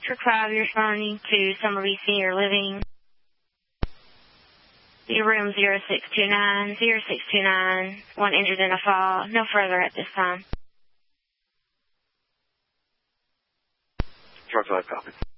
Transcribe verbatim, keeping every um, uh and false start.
Truck five, you're responding to Summerview Senior Living. Your room zero six two nine, zero six two nine, one injured in a fall. No further at this time. Truck five, copy.